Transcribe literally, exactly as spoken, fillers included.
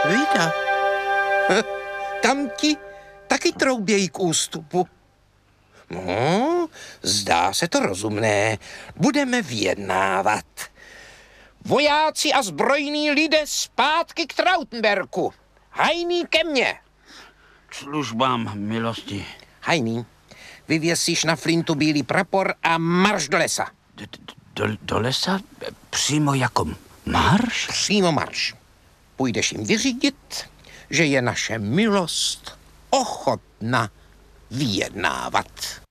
Vida. Tamti taky troubějí k ústupu. No, zdá se to rozumné. Budeme vyjednávat. Vojáci a zbrojní lidé zpátky k Trautenberku. Hajný ke mně. K službám milosti. Hajný, vyvěsíš na flintu bílý prapor a marš do lesa. D- do, do lesa? Přímo jako marš? Přímo marš. Půjdeš jim vyřídit, že je naše milost ochotna vyjednávat.